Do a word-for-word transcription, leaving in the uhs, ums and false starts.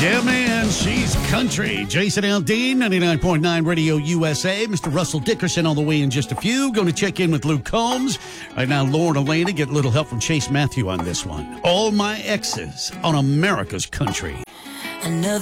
Yeah, man, she's country. Jason Aldean, ninety-nine point nine Radio U S A. Mister Russell Dickerson on the way in just a few. Going to check in with Luke Combs. Right now, Lauren Elena, get a little help from Chase Matthew on this one. All My Exes on America's Country. Another